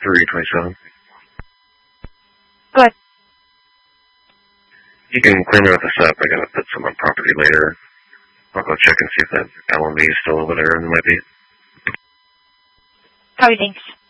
327. Go ahead. You can clear me with this up. I gotta put some on property later. I'll go check and see if that LMV is still over there, and it might be. Copy, thanks.